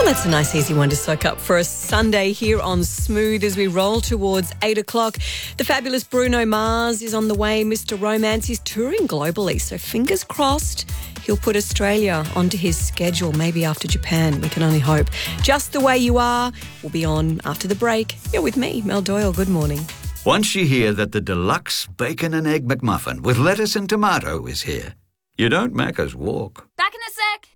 Well, that's a nice easy one to soak up for a Sunday here on Smooth as we roll towards 8 o'clock. The fabulous Bruno Mars is on the way. Mr. Romance is touring globally, so fingers crossed he'll put Australia onto his schedule, maybe after Japan. We can only hope. Just the Way You Are will be on after the break. You're with me, Mel Doyle. Good morning. Once you hear that the deluxe bacon and egg McMuffin with lettuce and tomato is here, you don't Macca's walk. Back in a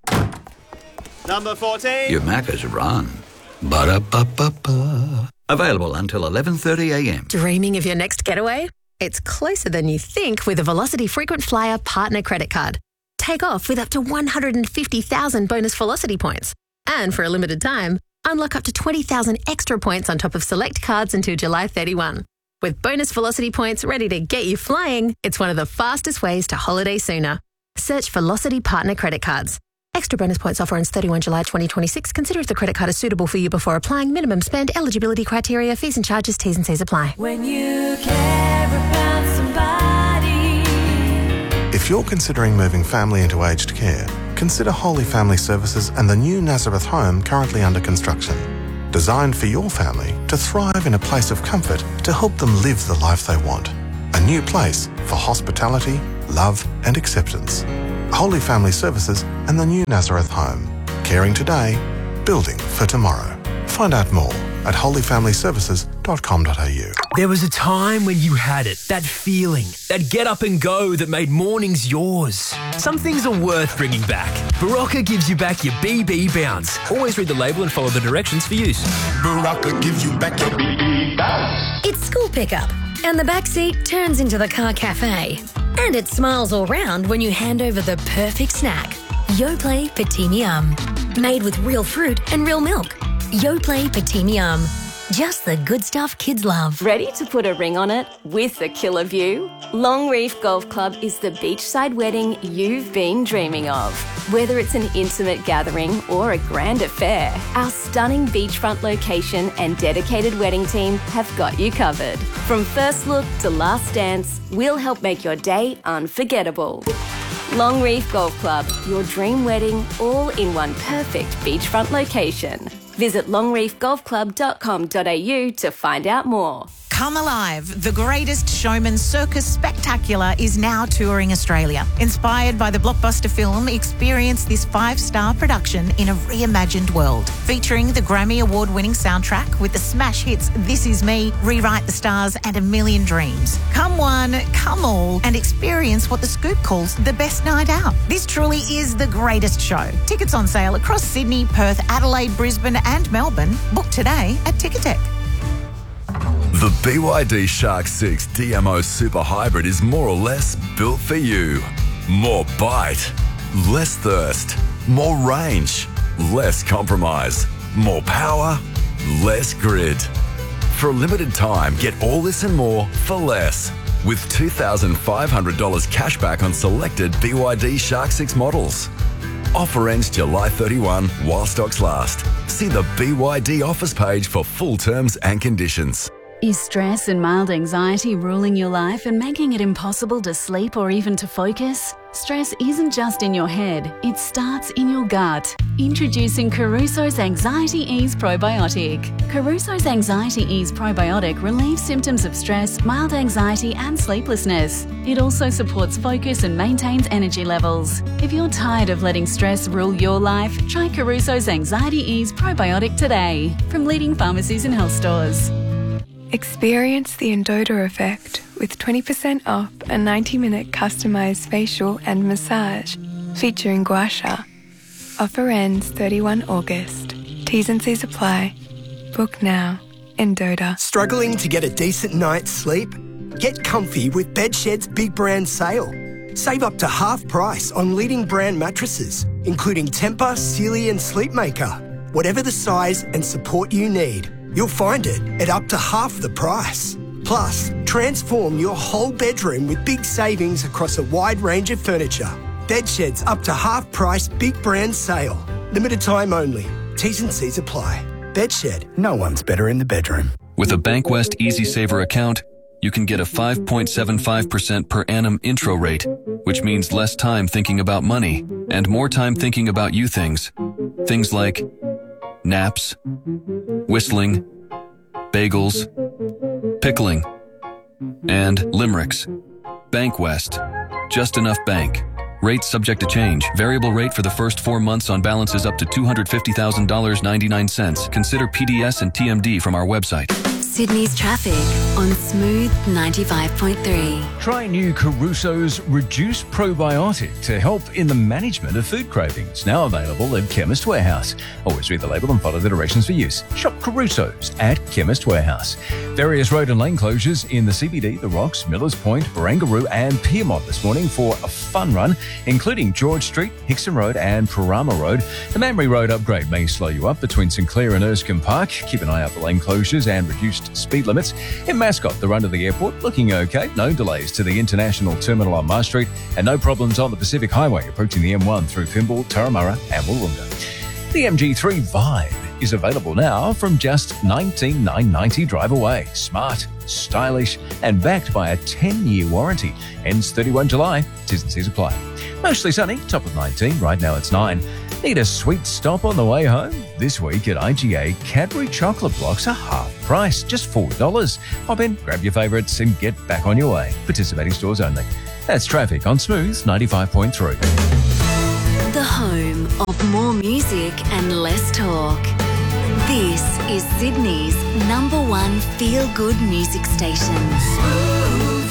sec. Number 14. You Macca's run. Ba-da-ba-ba-ba. Available until 11:30am. Dreaming of your next getaway? It's closer than you think with a Velocity Frequent Flyer Partner Credit Card. Take off with up to 150,000 bonus Velocity points. And for a limited time, unlock up to 20,000 extra points on top of select cards until July 31. With bonus Velocity points ready to get you flying, it's one of the fastest ways to holiday sooner. Search Velocity Partner Credit Cards. Extra bonus points offer ends 31 July 2026. Consider if the credit card is suitable for you before applying. Minimum spend, eligibility criteria, fees and charges, T's and C's apply. When you care about somebody. If you're considering moving family into aged care, consider Holy Family Services and the new Nazareth home currently under construction. Designed for your family to thrive in a place of comfort to help them live the life they want. A new place for hospitality, love and acceptance. Holy Family Services and the new Nazareth home. Caring today, building for tomorrow. Find out more at holyfamilyservices.com.au. There was a time when you had it, that feeling, that get up and go that made mornings yours. Some things are worth bringing back. Barocca gives you back your BB bounce. Always read the label and follow the directions for use. Barocca gives you back your BB bounce. It's school pickup, and the backseat turns into the car cafe. And it smiles all round when you hand over the perfect snack. Yoplait Petit Miam. Made with real fruit and real milk. Yoplait Petit Miam. Just the good stuff kids love. Ready to put a ring on it with a killer view? Long Reef Golf Club is the beachside wedding you've been dreaming of. Whether it's an intimate gathering or a grand affair, our stunning beachfront location and dedicated wedding team have got you covered. From first look to last dance, we'll help make your day unforgettable. Long Reef Golf Club, your dream wedding all in one perfect beachfront location. Visit longreefgolfclub.com.au to find out more. Come Alive, the greatest showman circus spectacular is now touring Australia. Inspired by the blockbuster film, experience this 5-star production in a reimagined world. Featuring the Grammy Award-winning soundtrack with the smash hits This Is Me, Rewrite the Stars and A Million Dreams. Come one, come all, and experience what The Scoop calls the best night out. This truly is the greatest show. Tickets on sale across Sydney, Perth, Adelaide, Brisbane and Melbourne. Book today at Ticketek. The BYD Shark 6 DMO Super Hybrid is more or less built for you. More bite, less thirst, more range, less compromise, more power, less grid. For a limited time, get all this and more for less. With $2,500 cash back on selected BYD Shark 6 models. Offer ends July 31 while stocks last. See the BYD offers page for full terms and conditions. Is stress and mild anxiety ruling your life and making it impossible to sleep or even to focus? Stress isn't just in your head, it starts in your gut. Introducing Caruso's Anxiety Ease Probiotic. Caruso's Anxiety Ease Probiotic relieves symptoms of stress, mild anxiety and sleeplessness. It also supports focus and maintains energy levels. If you're tired of letting stress rule your life, try Caruso's Anxiety Ease Probiotic today from leading pharmacies and health stores. Experience the Endota effect with 20% off a 90-minute customised facial and massage featuring gua sha. Offer ends 31 August. T's and C's apply. Book now. Endota. Struggling to get a decent night's sleep? Get comfy with Bedshed's Big Brand Sale. Save up to half price on leading brand mattresses, including Tempur, Sealy and Sleepmaker. Whatever the size and support you need, you'll find it at up to half the price. Plus, transform your whole bedroom with big savings across a wide range of furniture. Bedshed's up to half price Big Brand Sale. Limited time only. T's and C's apply. Bedshed, no one's better in the bedroom. With a Bankwest Easy Saver account, you can get a 5.75% per annum intro rate, which means less time thinking about money and more time thinking about you things. Things like naps, whistling, bagels, pickling, and limericks. Bank West. Just enough bank. Rates subject to change. Variable rate for the first 4 months on balances up to $250,000.99. Consider PDS and TMD from our website. Sydney's traffic on Smooth 95.3. Try new Caruso's Reduced Probiotic to help in the management of food cravings. Now available at Chemist Warehouse. Always read the label and follow the directions for use. Shop Caruso's at Chemist Warehouse. Various road and lane closures in the CBD, The Rocks, Millers Point, Barangaroo and Pyrmont this morning for a fun run, including George Street, Hickson Road and Parama Road. The Mamre Road upgrade may slow you up between St Clair and Erskine Park. Keep an eye out for lane closures and reduced speed limits. In Mascot, the run to the airport looking okay. No delays to the International Terminal on Mars Street and no problems on the Pacific Highway approaching the M1 through Pymble, Turramurra and Wollonga. The MG3 Vibe is available now from just $19,990 drive away. Smart, stylish and backed by a 10-year warranty. Ends 31 July. T's and C's apply. Mostly sunny, top of 19. Right now it's 9. Need a sweet stop on the way home? This week at IGA, Cadbury chocolate blocks are half price, just $4. Pop in, grab your favourites and get back on your way. Participating stores only. That's traffic on Smooth 95.3. The home of more music and less talk. This is Sydney's #1 feel-good music station. Smooth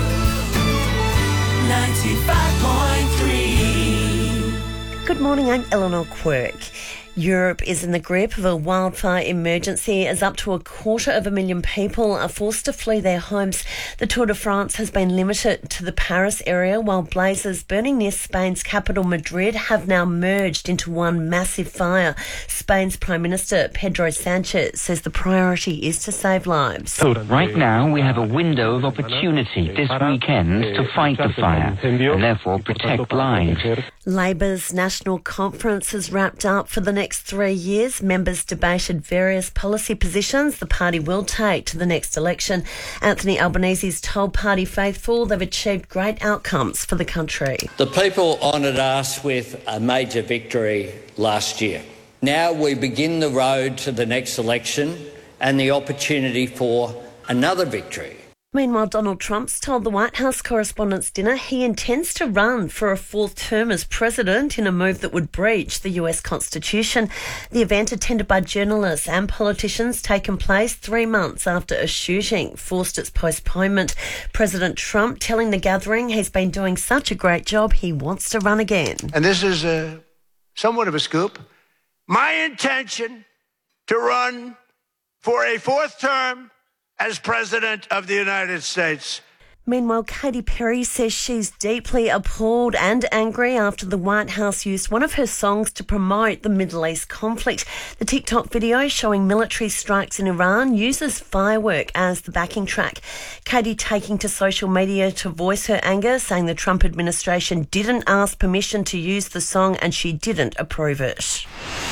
95.3. Good morning, I'm Eleanor Quirk. Europe is in the grip of a wildfire emergency as up to 250,000 people are forced to flee their homes. The Tour de France has been limited to the Paris area, while blazes burning near Spain's capital Madrid have now merged into one massive fire. Spain's Prime Minister Pedro Sanchez says the priority is to save lives. Right now we have a window of opportunity this weekend to fight the fire and therefore protect lives. Labor's National Conference has wrapped up for the next 3 years. Members debated various policy positions the party will take to the next election. Anthony Albanese's told party faithful they've achieved great outcomes for the country. The people honoured us with a major victory last year. Now we begin the road to the next election and the opportunity for another victory. Meanwhile, Donald Trump's told the White House Correspondents' Dinner he intends to run for a 4th term as president in a move that would breach the US Constitution. The event, attended by journalists and politicians, taken place 3 months after a shooting forced its postponement. President Trump telling the gathering he's been doing such a great job he wants to run again. And this is somewhat of a scoop. My intention to run for a 4th term as President of the United States. Meanwhile, Katy Perry says she's deeply appalled and angry after the White House used one of her songs to promote the Middle East conflict. The TikTok video showing military strikes in Iran uses firework as the backing track. Katy taking to social media to voice her anger, saying the Trump administration didn't ask permission to use the song and she didn't approve it.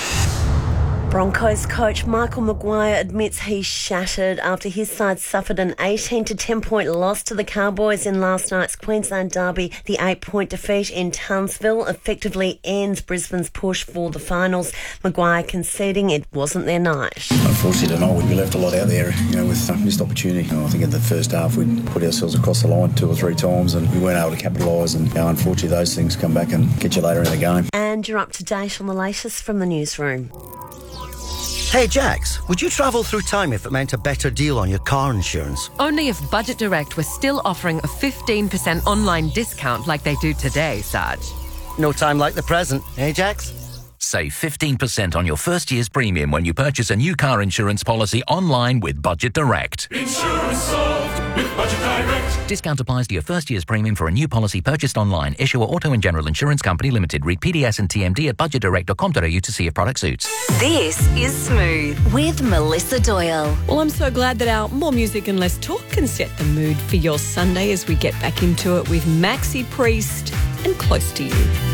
Broncos coach Michael Maguire admits he's shattered after his side suffered an 18-10 point loss to the Cowboys in last night's Queensland derby. The 8-point defeat in Townsville effectively ends Brisbane's push for the finals. Maguire conceding it wasn't their night. Unfortunately tonight we left a lot out there, with missed opportunity. I think in the first half we put ourselves across the line 2 or 3 times and we weren't able to capitalise, and unfortunately those things come back and get you later in the game. And you're up to date on the latest from the newsroom. Hey Jax, would you travel through time if it meant a better deal on your car insurance? Only if Budget Direct was still offering a 15% online discount like they do today, Saj. No time like the present, eh Jax? Save 15% on your first year's premium when you purchase a new car insurance policy online with Budget Direct. Insurance solved with Budget Direct. Discount applies to your first year's premium for a new policy purchased online. Issuer Auto and General Insurance Company Limited. Read PDS and TMD at budgetdirect.com.au to see if product suits. This is Smooth with Melissa Doyle. Well, I'm so glad that our more music and less talk can set the mood for your Sunday as we get back into it with Maxi Priest and Close to You.